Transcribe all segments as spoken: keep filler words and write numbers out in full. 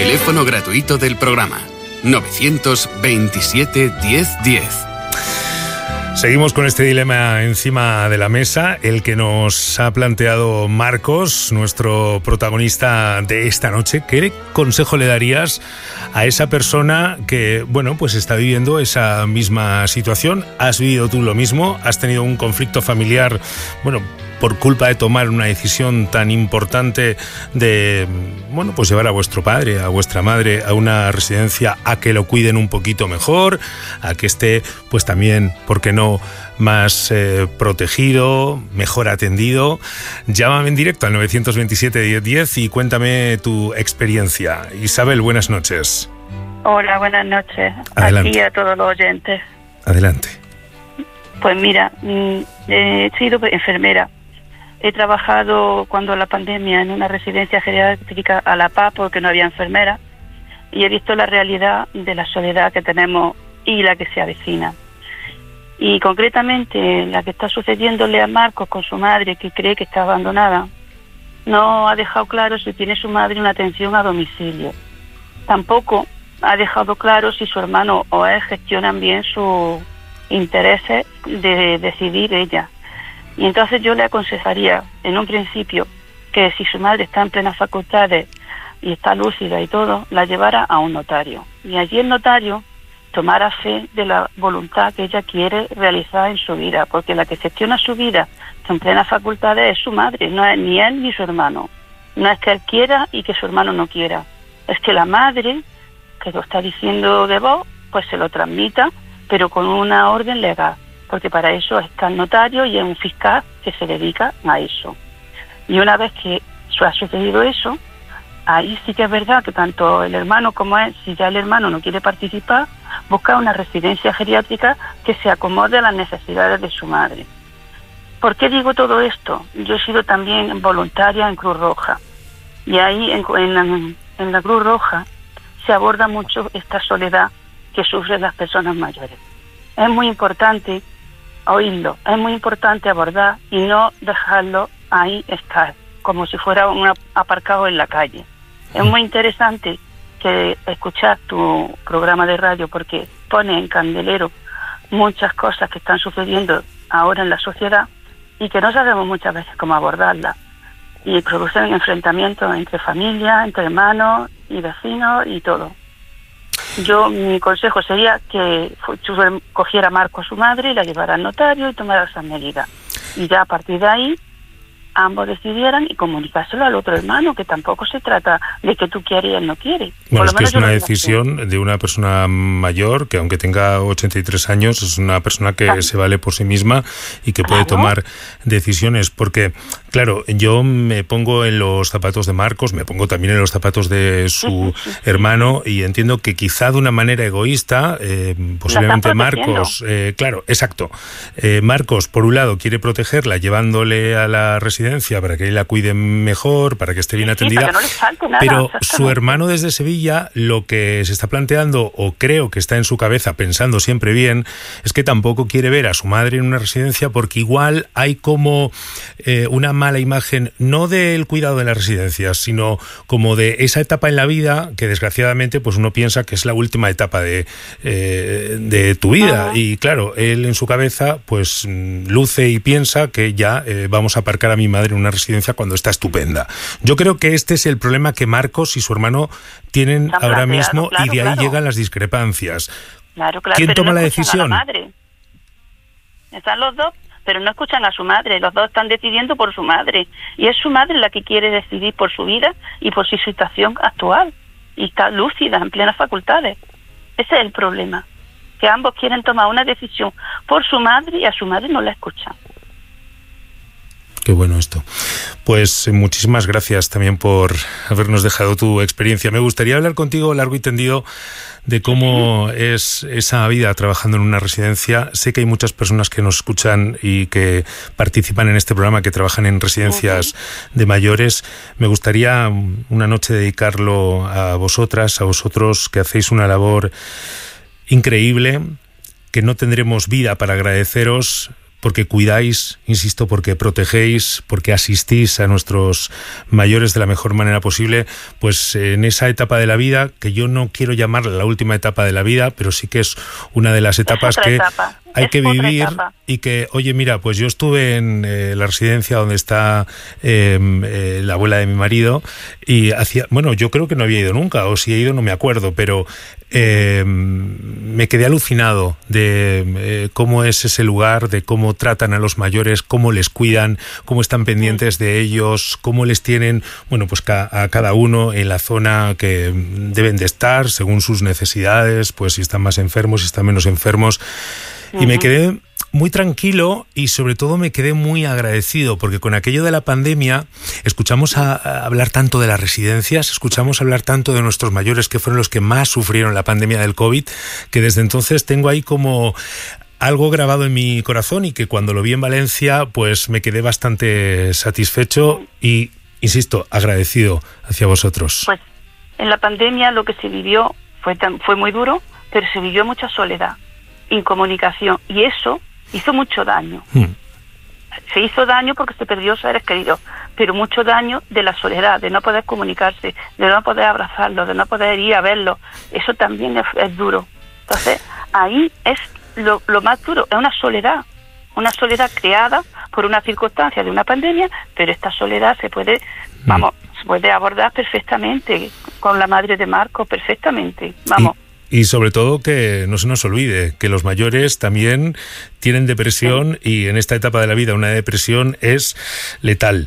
Teléfono gratuito del programa novecientos veintisiete diez diez. Seguimos con este dilema encima de la mesa, el que nos ha planteado Marcos, nuestro protagonista de esta noche. ¿Qué consejo le darías a esa persona que, bueno, pues está viviendo esa misma situación? ¿Has vivido tú lo mismo? ¿Has tenido un conflicto familiar, bueno, por culpa de tomar una decisión tan importante de, bueno, pues llevar a vuestro padre, a vuestra madre a una residencia, a que lo cuiden un poquito mejor, a que esté, pues también, ¿por qué no?, más eh, protegido, mejor atendido? Llámame en directo al novecientos veintisiete diez diez y cuéntame tu experiencia. Isabel, buenas noches. Hola, buenas noches. Adelante. A ti y a todos los oyentes. Adelante. Pues mira, he sido enfermera. He trabajado cuando la pandemia en una residencia geriátrica a La Paz porque no había enfermera, y he visto la realidad de la soledad que tenemos y la que se avecina. Y concretamente la que está sucediéndole a Marcos con su madre, que cree que está abandonada, no ha dejado claro si tiene su madre una atención a domicilio. Tampoco ha dejado claro si su hermano o él gestionan bien sus intereses de decidir ella. Y entonces yo le aconsejaría, en un principio, que si su madre está en plenas facultades y está lúcida y todo, la llevara a un notario. Y allí el notario tomara fe de la voluntad que ella quiere realizar en su vida, porque la que gestiona su vida en plenas facultades es su madre, no es ni él ni su hermano. No es que él quiera y que su hermano no quiera, es que la madre, que lo está diciendo de voz, pues se lo transmita, pero con una orden legal, porque para eso está el notario y es un fiscal que se dedica a eso. Y una vez que ha sucedido eso, ahí sí que es verdad que tanto el hermano como él, si ya el hermano no quiere participar, busca una residencia geriátrica que se acomode a las necesidades de su madre. ¿Por qué digo todo esto? Yo he sido también voluntaria en Cruz Roja, y ahí en, en, la, en la Cruz Roja se aborda mucho esta soledad que sufren las personas mayores. Es muy importante oírlo, es muy importante abordar y no dejarlo ahí estar, como si fuera un aparcado en la calle. Es muy interesante que escuchar tu programa de radio porque pone en candelero muchas cosas que están sucediendo ahora en la sociedad y que no sabemos muchas veces cómo abordarlas, y producen enfrentamientos entre familias, entre hermanos y vecinos y todo. Yo, mi consejo sería que cogiera a Marco a su madre y la llevara al notario y tomara esas medidas. Y ya a partir de ahí, ambos decidieran y comunicárselo al otro hermano, que tampoco se trata de que tú quieres y él no quiere. Bueno, es que es una decisión de una persona mayor que, aunque tenga ochenta y tres años, es una persona que claro. se vale por sí misma y que puede claro. tomar decisiones. Porque, claro, yo me pongo en los zapatos de Marcos, me pongo también en los zapatos de su sí, sí, sí, hermano, y entiendo que quizá de una manera egoísta, eh, posiblemente Marcos, eh, claro, exacto, eh, Marcos, por un lado, quiere protegerla llevándole a la residencia para que la cuiden mejor, para que esté bien sí, atendida, para que no les falte nada, pero su hermano desde Sevilla lo que se está planteando, o creo que está en su cabeza pensando siempre bien, es que tampoco quiere ver a su madre en una residencia porque igual hay como eh, una mala imagen, no del cuidado de las residencias, sino como de esa etapa en la vida que desgraciadamente pues uno piensa que es la última etapa de, eh, de tu vida. Uh-huh. Y claro, él en su cabeza pues luce y piensa que ya eh, vamos a aparcar a mi madre en una residencia cuando está estupenda. Yo creo que este es el problema que Marcos y su hermano tienen Está ahora mismo claro, y de ahí claro. llegan las discrepancias. Claro, claro, ¿Quién pero toma no la decisión? A la madre. Están los dos, pero no escuchan a su madre. Los dos están decidiendo por su madre. Y es su madre la que quiere decidir por su vida y por su situación actual. Y está lúcida, en plenas facultades. Ese es el problema. Que ambos quieren tomar una decisión por su madre y a su madre no la escuchan. Qué bueno esto. Pues eh, muchísimas gracias también por habernos dejado tu experiencia. Me gustaría hablar contigo largo y tendido de cómo uh-huh. es esa vida trabajando en una residencia. Sé que hay muchas personas que nos escuchan y que participan en este programa, que trabajan en residencias uh-huh. de mayores. Me gustaría una noche dedicarlo a vosotras, a vosotros, que hacéis una labor increíble, que no tendremos vida para agradeceros, porque cuidáis, insisto, porque protegéis, porque asistís a nuestros mayores de la mejor manera posible, pues en esa etapa de la vida, que yo no quiero llamarla la última etapa de la vida, pero sí que es una de las etapas que etapa. hay es que vivir etapa. Y que, oye, mira, pues yo estuve en eh, la residencia donde está eh, eh, la abuela de mi marido y hacía, bueno, yo creo que no había ido nunca, o si he ido no me acuerdo, pero eh, me quedé alucinado de eh, cómo es ese lugar, de cómo tratan a los mayores, cómo les cuidan, cómo están pendientes de ellos, cómo les tienen, bueno, pues ca- a cada uno en la zona que deben de estar según sus necesidades, pues si están más enfermos, si están menos enfermos. Y me quedé muy tranquilo y sobre todo me quedé muy agradecido porque con aquello de la pandemia escuchamos a, a hablar tanto de las residencias, escuchamos hablar tanto de nuestros mayores que fueron los que más sufrieron la pandemia del COVID, que desde entonces tengo ahí como algo grabado en mi corazón y que cuando lo vi en Valencia pues me quedé bastante satisfecho y, insisto, agradecido hacia vosotros. Pues en la pandemia lo que se vivió fue, tan, fue muy duro, pero se vivió mucha soledad, incomunicación, y eso hizo mucho daño. Hmm. Se hizo daño porque se perdió seres queridos, pero mucho daño de la soledad, de no poder comunicarse, de no poder abrazarlos, de no poder ir a verlos. Eso también es, es duro. Entonces, ahí es lo, lo más duro, es una soledad, una soledad creada por una circunstancia de una pandemia, pero esta soledad se puede, hmm. vamos, se puede abordar perfectamente con la madre de Marco, perfectamente, vamos. Y... Y sobre todo que no se nos olvide que los mayores también tienen depresión sí. y en esta etapa de la vida una depresión es letal.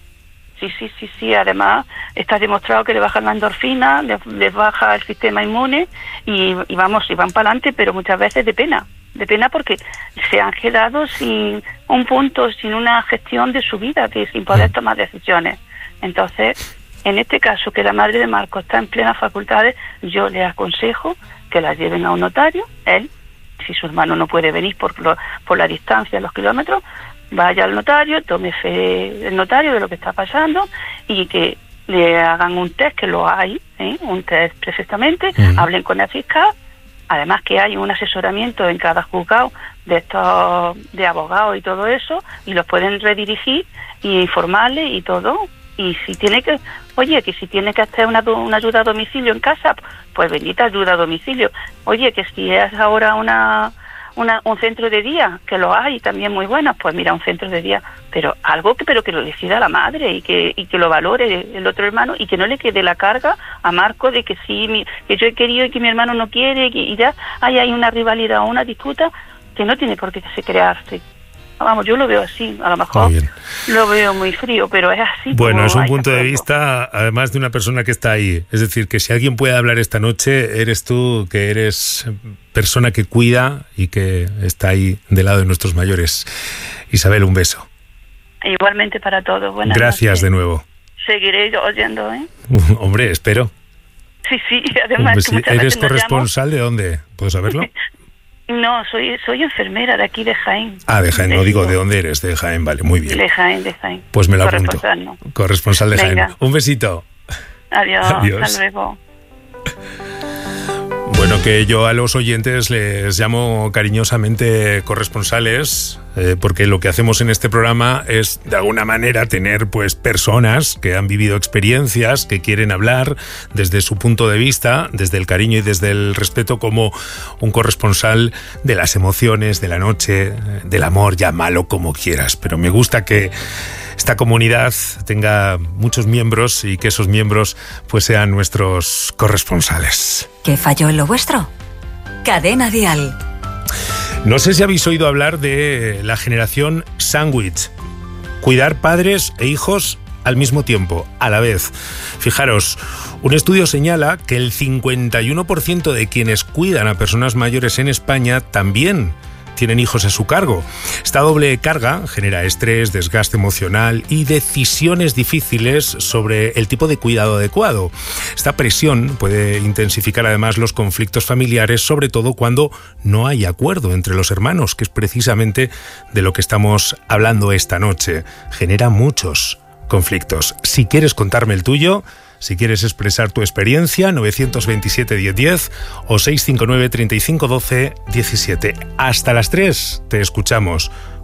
Sí, sí, sí, sí. Además está demostrado que le bajan la endorfina, les, les baja el sistema inmune y, y vamos, y van para adelante, pero muchas veces de pena. De pena porque se han quedado sin un punto, sin una gestión de su vida, que sin poder tomar decisiones. Entonces, en este caso, que la madre de Marco está en plenas facultades, yo le aconsejo que la lleven a un notario. Él, si su hermano no puede venir por, lo, por la distancia, los kilómetros, vaya al notario, tome fe del notario de lo que está pasando y que le hagan un test, que lo hay, ¿eh? un test perfectamente, uh-huh. hablen con el fiscal. Además que hay un asesoramiento en cada juzgado de estos de abogados y todo eso, y los pueden redirigir y informarles y todo. Y si tiene que, oye, que si tiene que hacer una, una ayuda a domicilio en casa, pues bendita ayuda a domicilio. Oye, que si es ahora una, una un centro de día, que lo hay también muy buenas, pues mira, un centro de día, pero algo que pero que lo decida la madre y que y que lo valore el otro hermano y que no le quede la carga a Marco de que sí, mi, que yo he querido y que mi hermano no quiere y, y ya hay, hay una rivalidad o una disputa que no tiene por qué crearse. Vamos, yo lo veo así, a lo mejor lo veo muy frío, pero es así. Bueno, es un punto de vista, además de una persona que está ahí. Es decir, que si alguien puede hablar esta noche, eres tú, que eres persona que cuida y que está ahí del lado de nuestros mayores. Isabel, un beso. Igualmente para todos. Buenas Gracias noches. de nuevo. Seguiré oyendo, ¿eh? Hombre, espero. Sí, sí, además... Pues, que muchas ¿eres veces corresponsal de dónde? ¿Puedo saberlo? No, soy soy enfermera de aquí de Jaén. Ah, de Jaén, no digo de dónde eres, de Jaén, vale, muy bien. De Jaén, de Jaén. Pues me lo apunto. Corresponsal, no. Corresponsal de Venga. Jaén. Un besito. Adiós, Adiós. hasta luego. Bueno, que yo a los oyentes les llamo cariñosamente corresponsales, eh, porque lo que hacemos en este programa es, de alguna manera, tener pues personas que han vivido experiencias, que quieren hablar desde su punto de vista, desde el cariño y desde el respeto, como un corresponsal de las emociones, de la noche, del amor, llámalo como quieras. Pero me gusta que esta comunidad tenga muchos miembros y que esos miembros pues sean nuestros corresponsales. ¿Qué falló en lo vuestro? Cadena Dial. No sé si habéis oído hablar de la generación sándwich. Cuidar padres e hijos al mismo tiempo, a la vez. Fijaros, un estudio señala que el cincuenta y uno por ciento de quienes cuidan a personas mayores en España también tienen hijos a su cargo. Esta doble carga genera estrés, desgaste emocional y decisiones difíciles sobre el tipo de cuidado adecuado. Esta presión puede intensificar además los conflictos familiares, sobre todo cuando no hay acuerdo entre los hermanos, que es precisamente de lo que estamos hablando esta noche. Genera muchos conflictos. Si quieres contarme el tuyo, si quieres expresar tu experiencia, nueve dos siete, diez diez o seis cinco nueve, treinta y cinco, doce, diecisiete. Hasta las tres te escuchamos.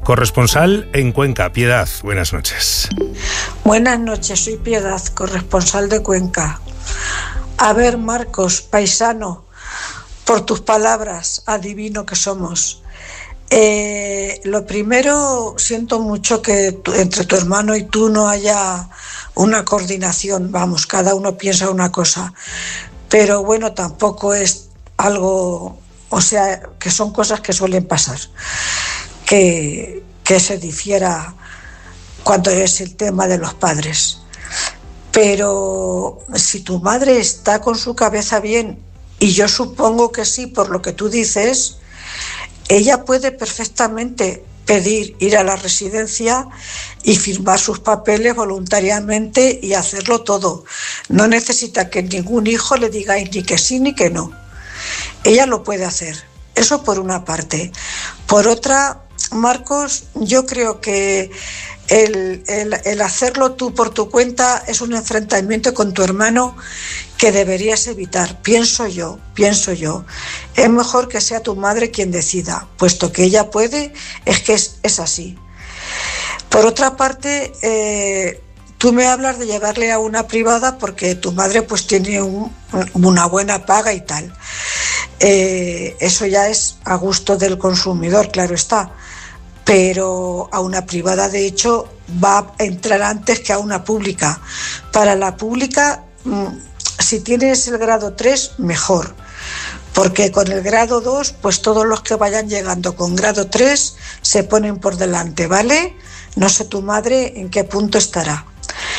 corresponsal en Cuenca. Piedad, buenas noches. Buenas noches, soy Piedad, corresponsal de Cuenca. A ver, Marcos, paisano, por tus palabras, adivino que somos. Eh, lo primero, siento mucho que tu, entre tu hermano y tú no haya una coordinación, vamos, cada uno piensa una cosa, pero bueno, tampoco es algo, o sea, que son cosas que suelen pasar, que, que se difiera cuando es el tema de los padres. Pero si tu madre está con su cabeza bien, y yo supongo que sí, por lo que tú dices, ella puede perfectamente pedir ir a la residencia y firmar sus papeles voluntariamente y hacerlo todo. No necesita que ningún hijo le digáis ni que sí ni que no. Ella lo puede hacer. Eso por una parte. Por otra, Marcos, yo creo que el, el, el hacerlo tú por tu cuenta es un enfrentamiento con tu hermano que deberías evitar, pienso yo, pienso yo. Es mejor que sea tu madre quien decida, puesto que ella puede, es que es, es así. Por otra parte, eh, tú me hablas de llevarle a una privada porque tu madre pues tiene un, una buena paga y tal. Eh, eso ya es a gusto del consumidor, claro está. Pero a una privada, de hecho, va a entrar antes que a una pública. Para la pública, si tienes el grado tres, mejor, porque con el grado dos, pues todos los que vayan llegando con grado tres se ponen por delante, ¿vale? No sé tu madre en qué punto estará.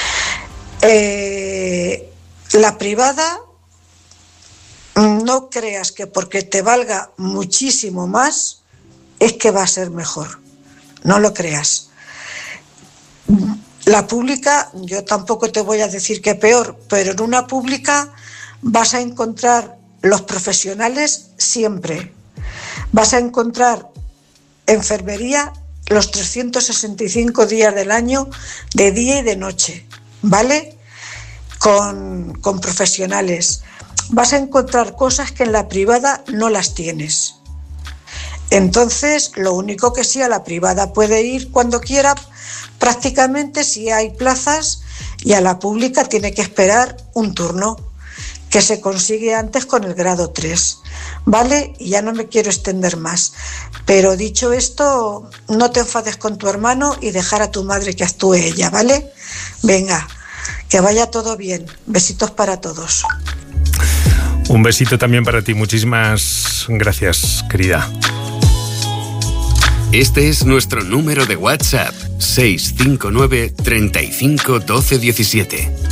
Eh, la privada, no creas que porque te valga muchísimo más es que va a ser mejor. No lo creas. La pública, yo tampoco te voy a decir que peor, pero en una pública vas a encontrar los profesionales siempre. Vas a encontrar enfermería los trescientos sesenta y cinco días del año, de día y de noche, ¿vale? Con, con profesionales. Vas a encontrar cosas que en la privada no las tienes. Entonces, lo único que sí, a la privada puede ir cuando quiera, prácticamente si hay plazas, y a la pública tiene que esperar un turno que se consigue antes con el grado tres, ¿vale? Y ya no me quiero extender más, pero dicho esto, no te enfades con tu hermano y dejar a tu madre que actúe ella, ¿vale? Venga, que vaya todo bien. Besitos para todos. Un besito también para ti. Muchísimas gracias, querida. Este es nuestro número de WhatsApp, seis cinco nueve, treinta y cinco, doce diecisiete.